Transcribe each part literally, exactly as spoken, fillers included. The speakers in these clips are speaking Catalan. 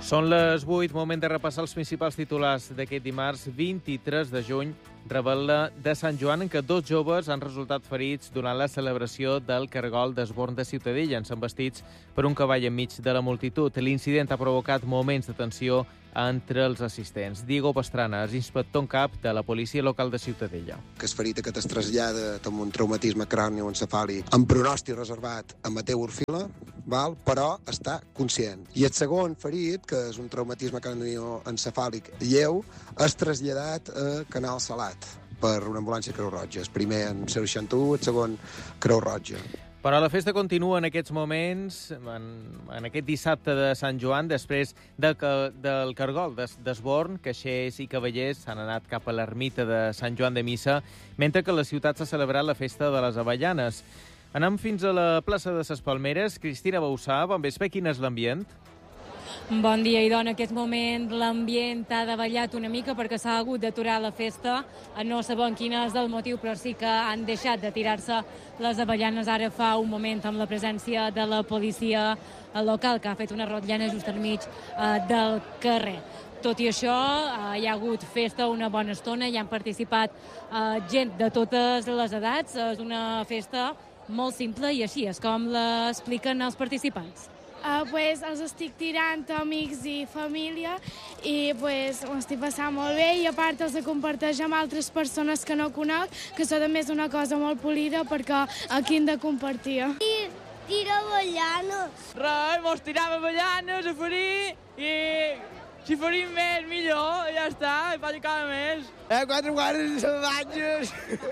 Són les vuit, moment de repassar els principals titulars d'aquest dimarts vint-i-tres de juny, rebel·la de Sant Joan, en què dos joves han resultat ferits durant la celebració del cargol d'Esborn de Ciutadella, embestits per un cavall enmig de la multitud. L'incident ha provocat moments de tensió entre els assistents. Diego Pastrana és inspector en cap de la policia local de Ciutadella. Que és ferit que es trasllada amb un traumatisme cràneo-encefàlic amb pronòstic reservat a Mateu Orfila, val? Però està conscient. I el segon ferit, que és un traumatisme cràneo-encefàlic lleu, és traslladat a Canal Salat per una ambulància Creu Roja. El primer en seixanta-u, el segon Creu Roja. Però la festa continua en aquests moments, en, en aquest dissabte de Sant Joan, després de, del cargol d'Esborn, caixers i cavallers s'han anat cap a l'ermita de Sant Joan de Missa, mentre que a la ciutat s'ha celebrat la festa de les Avellanes. Anem fins a la plaça de ses Palmeres. Cristina Bauçà, bon vespre, quin és l'ambient? Bon dia, i en aquest moment l'ambient ha davallat una mica perquè s'ha hagut d'aturar la festa. No sabem quin és el motiu, però sí que han deixat de tirar-se les avellanes ara fa un moment amb la presència de la policia local, que ha fet una rotllana just al mig eh, del carrer. Tot i això, eh, hi ha hagut festa una bona estona, hi han participat eh, gent de totes les edats. És una festa molt simple i així és com l'expliquen els participants. Uh, pues, els estic tirant amics i família i pues, ho estic passant molt bé, i a part els comparteix amb altres persones que no conec, que això també és una cosa molt polida perquè aquí hem de compartir. I tira avellanes. Res, mos tirem avellanes a ferir i si ferim més millor, ja està, i faci cada més. Eh, quatre guardes i salvatges.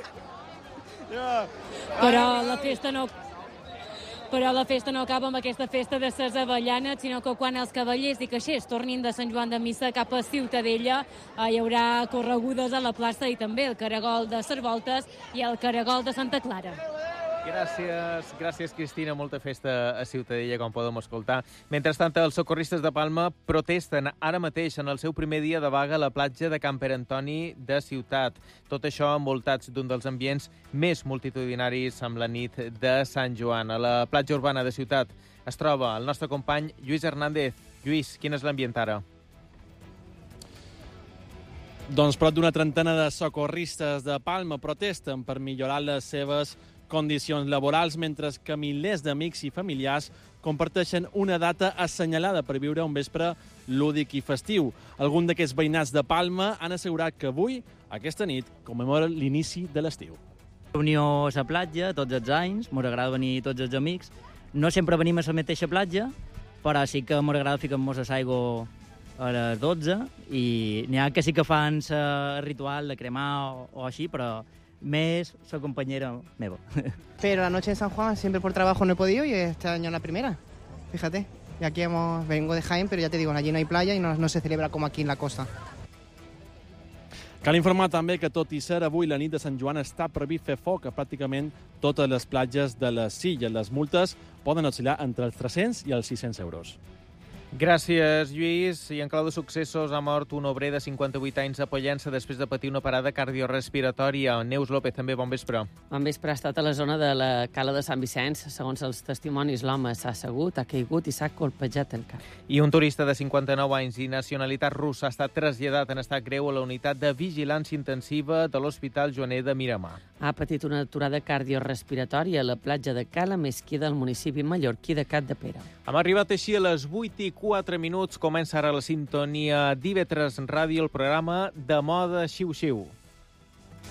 Però la festa no... Però la festa no acaba amb aquesta festa de ses avellanes, sinó que quan els cavallers i caixers tornin de Sant Joan de Missa cap a Ciutadella, eh, hi haurà corregudes a la plaça i també el caragol de ses Voltes i el caragol de Santa Clara. Gràcies, gràcies, Cristina. Molta festa a Ciutadella, com podem escoltar. Mentrestant, els socorristes de Palma protesten ara mateix en el seu primer dia de vaga a la platja de Can Pere Antoni de Ciutat. Tot això envoltats d'un dels ambients més multitudinaris amb la nit de Sant Joan. A la platja urbana de Ciutat es troba el nostre company Lluís Hernández. Lluís, quin és l'ambient ara? Doncs prop d'una trentena de socorristes de Palma protesten per millorar les seves condicions laborals, mentre que milers d'amics i familiars comparteixen una data assenyalada per viure un vespre lúdic i festiu. Alguns d'aquests veïnats de Palma han assegurat que avui, aquesta nit, commemora l'inici de l'estiu. Reunió a la platja tots els anys, m'ho agrada venir tots els amics. No sempre venim a la mateixa platja, però sí que m'agrada ficar-nos a l'aigua a les dotze, i n'hi ha que sí que fan el ritual de cremar o, o així, però més su compañera meva. Pero la noche en San Juan siempre por trabajo no he podido y este año la primera, fíjate. Y aquí hemos, vengo de Jaén, pero ya te digo, allí no hay playa y no, no se celebra como aquí en la costa. Cal informar també que, tot i ser avui la nit de Sant Joan, està previst fer foc a pràcticament totes les platges de les illes. Les multes poden oscil·lar entre els tres-cents i els sis-cents euros. Gràcies, Lluís. I en clau de successos ha mort un obrer de cinquanta-vuit anys a Pollença després de patir una parada cardiorrespiratòria. Neus López, també bon vespre. Bon vespre. Ha estat a la zona de la cala de Sant Vicenç. Segons els testimonis, l'home s'ha assegut, ha caigut i s'ha colpejat el cap. I un turista de cinquanta-nou anys i nacionalitat russa ha estat traslladat en estat greu a la unitat de vigilància intensiva de l'Hospital Joaner de Miramar. Ha patit una aturada cardiorrespiratòria a la platja de Cala Mesquida del municipi mallorquí de Capdepera. Hem arribat així a les vuit i quatre minuts. Comença ara la sintonia d'I V tres Ràdio, el programa de moda xiu-xiu.